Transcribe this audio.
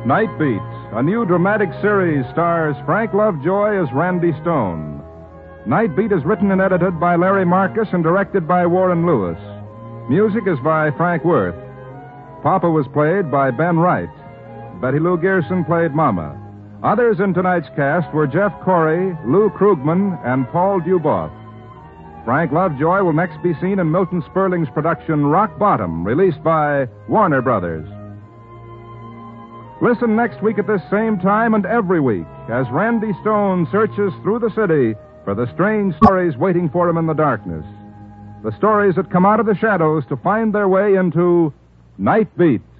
Night Beat, a new dramatic series, stars Frank Lovejoy as Randy Stone. Night Beat is written and edited by Larry Marcus and directed by Warren Lewis. Music is by Frank Worth. Papa was played by Ben Wright. Betty Lou Gerson played Mama. Others in tonight's cast were Jeff Corey, Lou Krugman, and Paul Duboff. Frank Lovejoy will next be seen in Milton Sperling's production Rock Bottom, released by Warner Brothers. Listen next week at this same time and every week as Randy Stone searches through the city for the strange stories waiting for him in the darkness. The stories that come out of the shadows to find their way into Night Beat.